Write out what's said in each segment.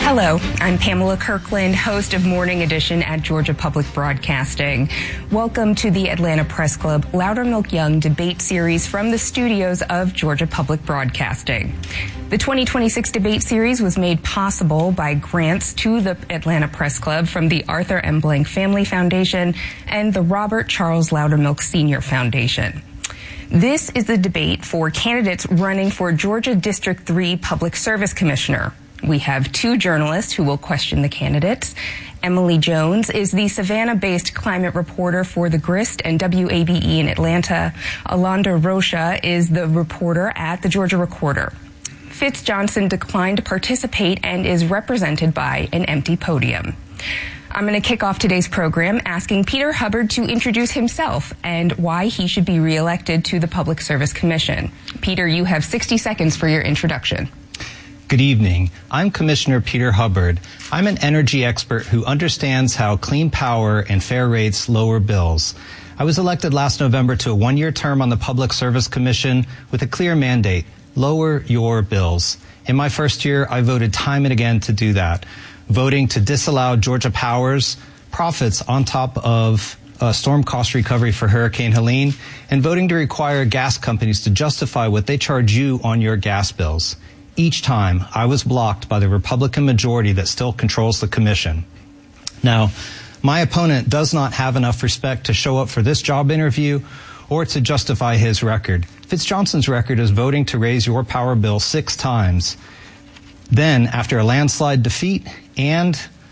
Hello, I'm Pamela Kirkland, host of Morning Edition at Georgia Public Broadcasting. Welcome to the Atlanta Press Club Loudermilk Young debate series from the studios of Georgia Public Broadcasting. The 2026 debate series was made possible by grants to the Atlanta Press Club from the Arthur M. Blank Family Foundation and the Robert Charles Loudermilk Sr. Foundation. This is the debate for candidates running for Georgia District 3 Public Service Commissioner. We have two journalists who will question the candidates. Emily Jones is the Savannah-based climate reporter for The Grist and WABE in Atlanta. Alondra Rocha is the reporter at the Georgia Recorder. Fitz Johnson declined to participate and is represented by an empty podium. I'm going to kick off today's program asking Peter Hubbard to introduce himself and why he should be reelected to the Public Service Commission. Peter, you have 60 seconds for your introduction. Good evening. I'm Commissioner Peter Hubbard. I'm an energy expert who understands how clean power and fair rates lower bills. I was elected last November to a one-year term on the Public Service Commission with a clear mandate: lower your bills. In my first year, I voted time and again to do that, voting to disallow Georgia Power's profits on top of storm cost recovery for Hurricane Helene, and voting to require gas companies to justify what they charge you on your gas bills. Each time, I was blocked by the Republican majority that still controls the commission. Now, my opponent does not have enough respect to show up for this job interview or to justify his record. Fitz Johnson's record is voting to raise your power bill 6 times. Then, after a landslide defeat and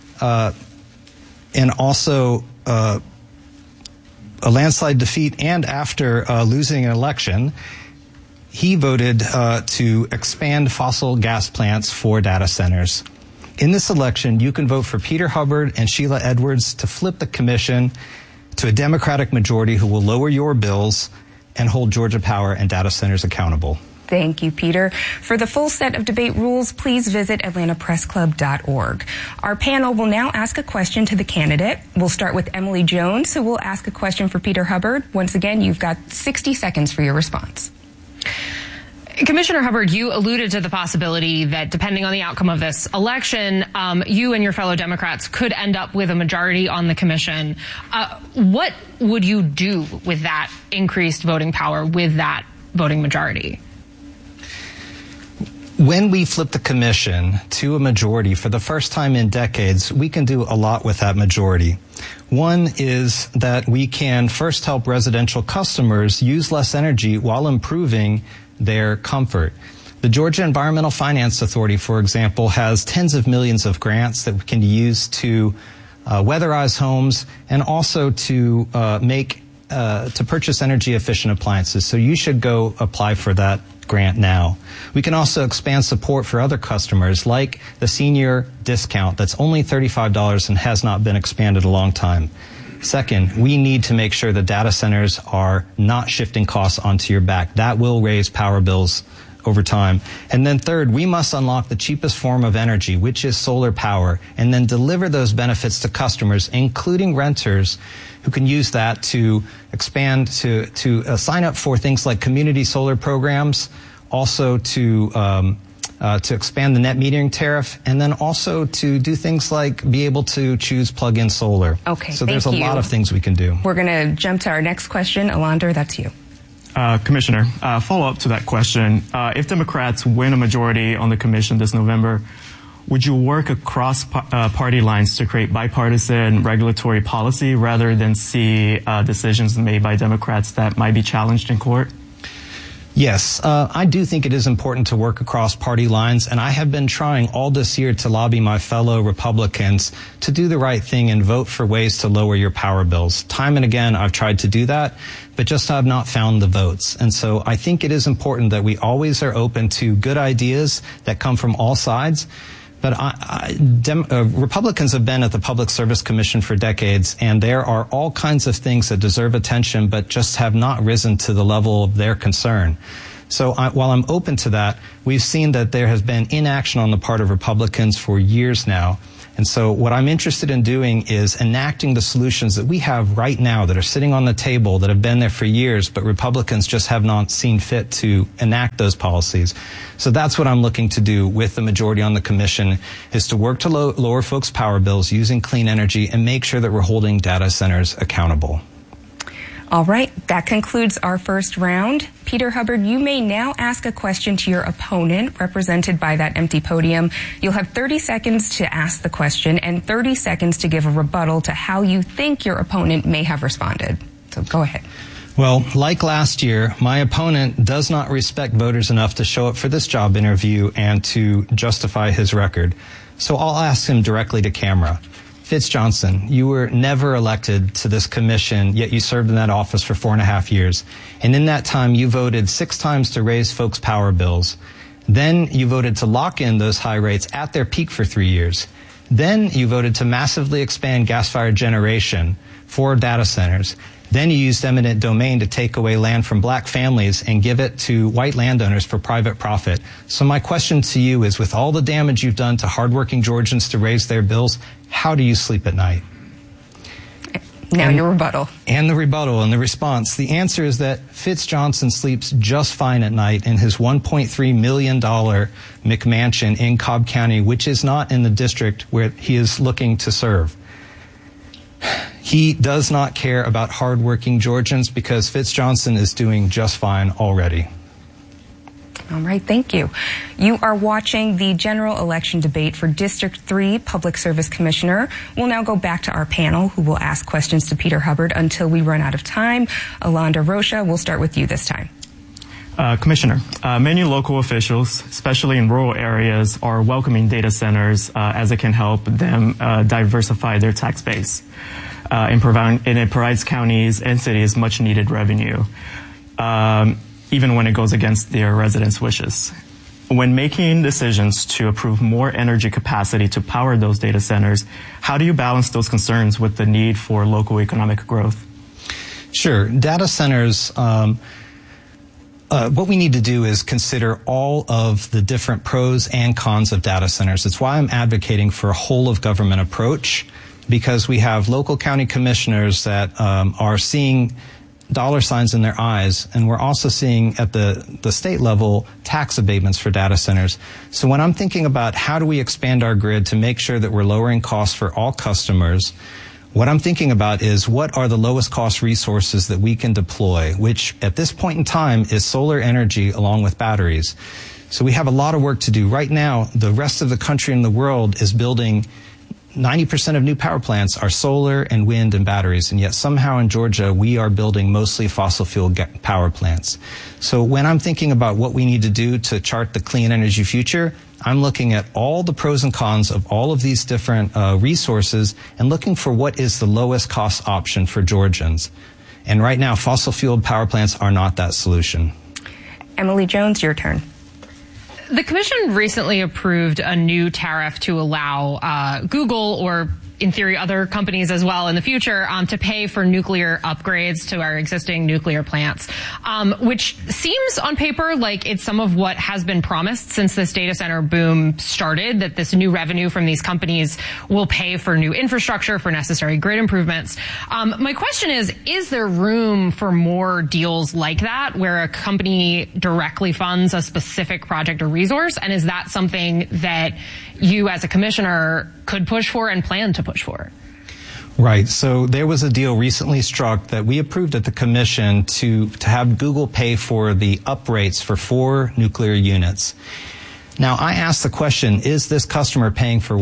also a landslide defeat and after losing an election, he voted to expand fossil gas plants for data centers. In this election, you can vote for Peter Hubbard and Sheila Edwards to flip the commission to a Democratic majority who will lower your bills and hold Georgia Power and data centers accountable. Thank you, Peter. For the full set of debate rules, please visit atlantapressclub.org. Our panel will now ask a question to the candidate. We'll start with Emily Jones, who will ask a question for Peter Hubbard. Once again, you've got 60 seconds for your response. Commissioner Hubbard, you alluded to the possibility that depending on the outcome of this election, you and your fellow Democrats could end up with a majority on the commission. What would you do with that increased voting power, with that voting majority? When we flip the commission to a majority for the first time in decades, we can do a lot with that majority. One is that we can first help residential customers use less energy while improving their comfort. The Georgia Environmental Finance Authority, for example, has tens of millions of grants that we can use to weatherize homes and also to purchase energy efficient appliances. So you should go apply for that grant now. We can also expand support for other customers, like the senior discount that's only $35 and has not been expanded a long time. Second, we need to make sure that data centers are not shifting costs onto your back. That will raise power bills over time. And then third, we must unlock the cheapest form of energy, which is solar power, and then deliver those benefits to customers, including renters, who can use that to expand, to sign up for things like community solar programs, also to expand the net metering tariff, and then also to do things like be able to choose plug-in solar. Okay, so there's a lot of things we can do. We're going to jump to our next question. Alondra, that's you. Commissioner, follow up to that question. If Democrats win a majority on the commission this November, would you work across party lines to create bipartisan regulatory policy rather than see decisions made by Democrats that might be challenged in court? Yes, I do think it is important to work across party lines, and I have been trying all this year to lobby my fellow Republicans to do the right thing and vote for ways to lower your power bills. Time and again, I've tried to do that, but just have not found the votes. And so I think it is important that we always are open to good ideas that come from all sides. But Republicans have been at the Public Service Commission for decades, and there are all kinds of things that deserve attention but just have not risen to the level of their concern. So while I'm open to that, we've seen that there has been inaction on the part of Republicans for years now. And so what I'm interested in doing is enacting the solutions that we have right now that are sitting on the table, that have been there for years, but Republicans just have not seen fit to enact those policies. So that's what I'm looking to do with the majority on the commission, is to work to lower folks' power bills using clean energy and make sure that we're holding data centers accountable. All right, that concludes our first round. Peter Hubbard, you may now ask a question to your opponent, represented by that empty podium. You'll have 30 seconds to ask the question and 30 seconds to give a rebuttal to how you think your opponent may have responded. So go ahead. Well, like last year, my opponent does not respect voters enough to show up for this job interview and to justify his record. So I'll ask him directly to camera. Fitz Johnson, you were never elected to this commission, yet you served in that office for 4.5 years. And in that time, you voted 6 times to raise folks' power bills. Then you voted to lock in those high rates at their peak for 3 years. Then you voted to massively expand gas-fired generation for data centers. Then you used eminent domain to take away land from black families and give it to white landowners for private profit. So my question to you is, with all the damage you've done to hardworking Georgians to raise their bills, how do you sleep at night? Now your rebuttal. And the rebuttal and the response. The answer is that Fitz Johnson sleeps just fine at night in his $1.3 million McMansion in Cobb County, which is not in the district where he is looking to serve. He does not care about hardworking Georgians because Fitz Johnson is doing just fine already. All right, thank you. You are watching the general election debate for District 3 Public Service Commissioner. We'll now go back to our panel, who will ask questions to Peter Hubbard until we run out of time. Alondra Rocha, we'll start with you this time. Commissioner, many local officials, especially in rural areas, are welcoming data centers as it can help them diversify their tax base. And it provides counties and cities much needed revenue, even when it goes against their residents' wishes. When making decisions to approve more energy capacity to power those data centers, how do you balance those concerns with the need for local economic growth? Sure. Data centers, what we need to do is consider all of the different pros and cons of data centers. It's why I'm advocating for a whole of government approach, because we have local county commissioners that are seeing dollar signs in their eyes, and we're also seeing at the state level tax abatements for data centers. So when I'm thinking about how do we expand our grid to make sure that we're lowering costs for all customers, what I'm thinking about is what are the lowest cost resources that we can deploy, which at this point in time is solar energy along with batteries. So we have a lot of work to do. Right now, the rest of the country and the world is building 90% of new power plants are solar and wind and batteries, and yet somehow in Georgia we are building mostly fossil fuel power plants. So when I'm thinking about what we need to do to chart the clean energy future, I'm looking at all the pros and cons of all of these different resources and looking for what is the lowest cost option for Georgians. And right now, fossil fuel power plants are not that solution. Emily Jones, your turn. The commission recently approved a new tariff to allow Google, or in theory other companies as well in the future, to pay for nuclear upgrades to our existing nuclear plants, which seems on paper like it's some of what has been promised since this data center boom started, that this new revenue from these companies will pay for new infrastructure, for necessary grid improvements. My question is there room for more deals like that, where a company directly funds a specific project or resource? And is that something that you as a commissioner could push for and plan to push for? Right. So there was a deal recently struck that we approved at the commission to have Google pay for the uprates for 4 nuclear units. Now, I asked the question, is this customer paying for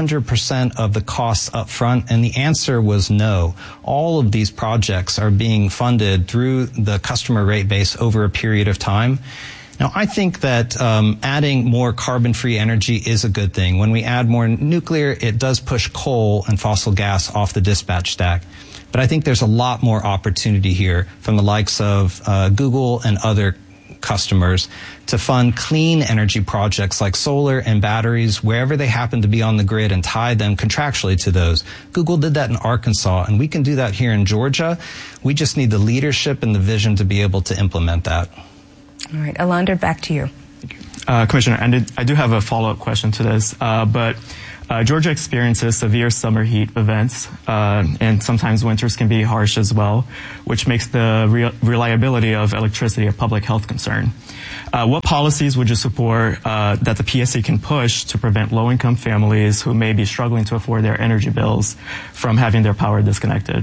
100% of the costs up front? And the answer was no. All of these projects are being funded through the customer rate base over a period of time. Now, I think that adding more carbon-free energy is a good thing. When we add more nuclear, it does push coal and fossil gas off the dispatch stack. But I think there's a lot more opportunity here from the likes of Google and other customers to fund clean energy projects like solar and batteries wherever they happen to be on the grid and tie them contractually to those. Google did that in Arkansas, and we can do that here in Georgia. We just need the leadership and the vision to be able to implement that. All right, Alondra, back to you. Commissioner, I do have a follow-up question to this, but Georgia experiences severe summer heat events, and sometimes winters can be harsh as well, which makes the reliability of electricity a public health concern. What policies would you support that the PSC can push to prevent low-income families who may be struggling to afford their energy bills from having their power disconnected?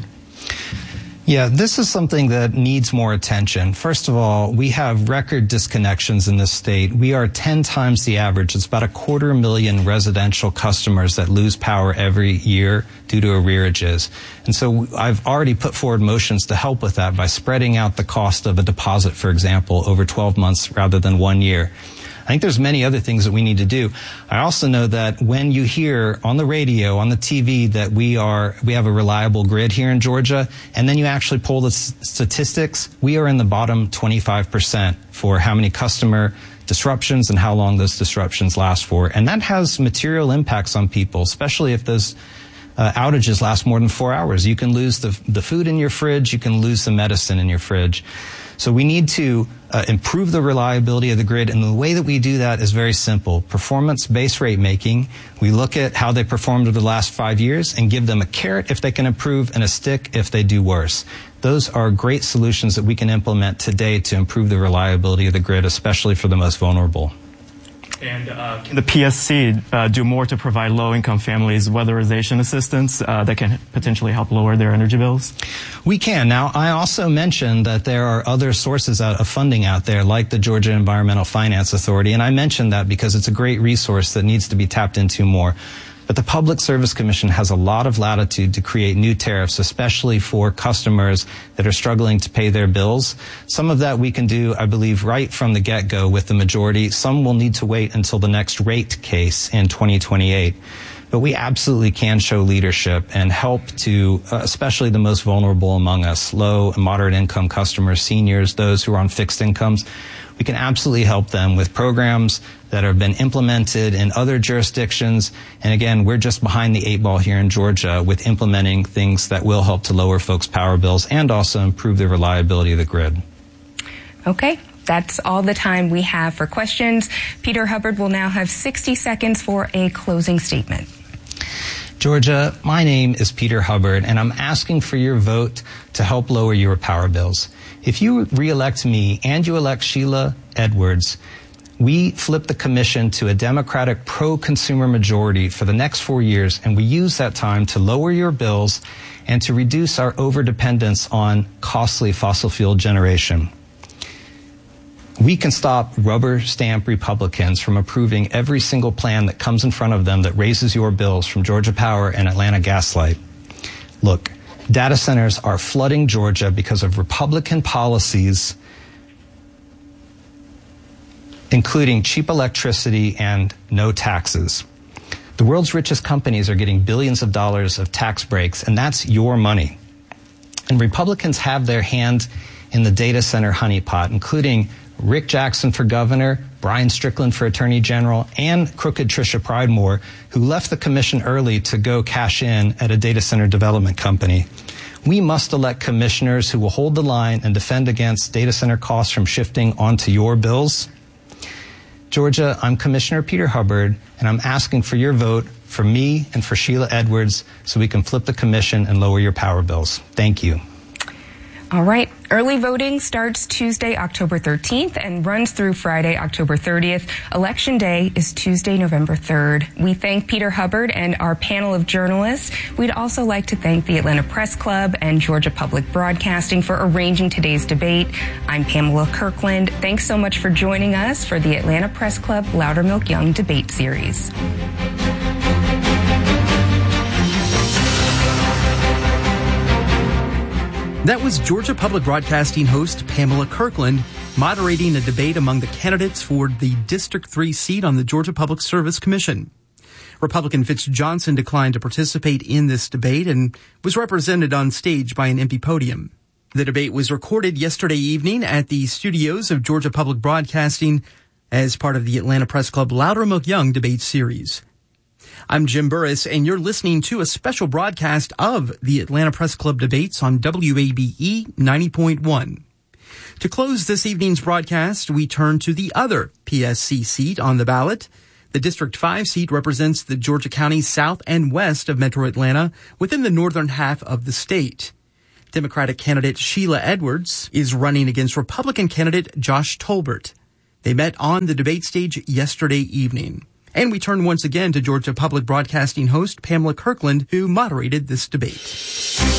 Yeah, this is something that needs more attention. First of all, we have record disconnections in this state. We are 10 times the average. It's about 250,000 residential customers that lose power every year due to arrearages. And so I've already put forward motions to help with that by spreading out the cost of a deposit, for example, over 12 months rather than 1 year. I think there's many other things that we need to do. I also know that when you hear on the radio, on the TV, that we have a reliable grid here in Georgia, and then you actually pull the statistics, we are in the bottom 25% for how many customer disruptions and how long those disruptions last for. And that has material impacts on people, especially if those outages last more than 4 hours. You can lose the food in your fridge, you can lose the medicine in your fridge. So we need to improve the reliability of the grid, and the way that we do that is very simple. Performance-based rate making. We look at how they performed over the last 5 years and give them a carrot if they can improve and a stick if they do worse. Those are great solutions that we can implement today to improve the reliability of the grid, especially for the most vulnerable. And can the PSC do more to provide low-income families weatherization assistance that can potentially help lower their energy bills? We can. Now, I also mentioned that there are other sources of funding out there, like the Georgia Environmental Finance Authority, and I mentioned that because it's a great resource that needs to be tapped into more. But the Public Service Commission has a lot of latitude to create new tariffs, especially for customers that are struggling to pay their bills. Some of that we can do, I believe, right from the get-go with the majority. Some will need to wait until the next rate case in 2028. But we absolutely can show leadership and help to, especially the most vulnerable among us, low and moderate income customers, seniors, those who are on fixed incomes. We can absolutely help them with programs that have been implemented in other jurisdictions. And again, we're just behind the 8 ball here in Georgia with implementing things that will help to lower folks' power bills and also improve the reliability of the grid. Okay. That's all the time we have for questions. Peter Hubbard will now have 60 seconds for a closing statement. Georgia, my name is Peter Hubbard, and I'm asking for your vote to help lower your power bills. If you re-elect me and you elect Sheila Edwards, we flip the commission to a Democratic pro-consumer majority for the next 4 years, and we use that time to lower your bills and to reduce our overdependence on costly fossil fuel generation. We can stop rubber stamp Republicans from approving every single plan that comes in front of them that raises your bills from Georgia Power and Atlanta Gaslight. Look, data centers are flooding Georgia because of Republican policies, including cheap electricity and no taxes. The world's richest companies are getting billions of dollars of tax breaks, and that's your money. And Republicans have their hand in the data center honeypot, including Rick Jackson for governor, Brian Strickland for attorney general, and crooked Tricia Pridemore, who left the commission early to go cash in at a data center development company. We must elect commissioners who will hold the line and defend against data center costs from shifting onto your bills. Georgia, I'm Commissioner Peter Hubbard, and I'm asking for your vote for me and for Sheila Edwards so we can flip the commission and lower your power bills. Thank you. All right. Early voting starts Tuesday, October 13th and runs through Friday, October 30th. Election day is Tuesday, November 3rd. We thank Peter Hubbard and our panel of journalists. We'd also like to thank the Atlanta Press Club and Georgia Public Broadcasting for arranging today's debate. I'm Pamela Kirkland. Thanks so much for joining us for the Atlanta Press Club Loudermilk Young Debate Series. That was Georgia Public Broadcasting host Pamela Kirkland moderating a debate among the candidates for the District 3 seat on the Georgia Public Service Commission. Republican Fitz Johnson declined to participate in this debate and was represented on stage by an empty podium. The debate was recorded yesterday evening at the studios of Georgia Public Broadcasting as part of the Atlanta Press Club Loudermilk Young Debate Series. I'm Jim Burris, and you're listening to a special broadcast of the Atlanta Press Club debates on WABE 90.1. To close this evening's broadcast, we turn to the other PSC seat on the ballot, The District 5 seat represents the Georgia counties south and west of Metro Atlanta within the northern half of the state. Democratic candidate Sheila Edwards is running against Republican candidate Josh Tolbert. They met on the debate stage yesterday evening. And we turn once again to Georgia Public Broadcasting host Pamela Kirkland, who moderated this debate.